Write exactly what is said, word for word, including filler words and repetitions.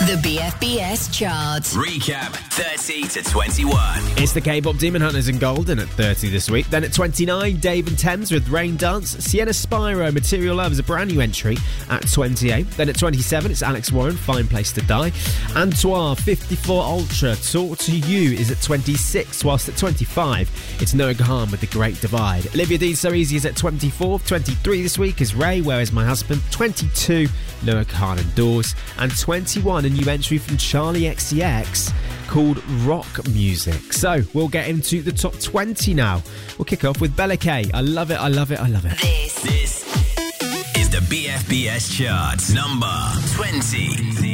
The B F B S chart. Recap thirty to twenty-one. It's the K-pop Demon Hunters in Golden at thirty this week. Then at twenty-nine, Dave and Thames with Rain Dance. Sienna Spyro, Material Love is a brand new entry at twenty-eight. Then at twenty-seven, it's Alex Warren, Fine Place to Die. Antoine, fifty-four Ultra, Talk to You is at twenty-six. Whilst at twenty-five, it's Noah Gahan with The Great Divide. Olivia Dean So Easy is at twenty-four. twenty-three this week is Ray, Where Is My Husband? twenty-two, Noah Gahan and Doors. And twenty-one, a new entry from Charlie X C X called Rock Music. So we'll get into the top twenty now. We'll kick off with Bella K. I love it, I love it, I love it. This, this is the B F B S chart, number twenty.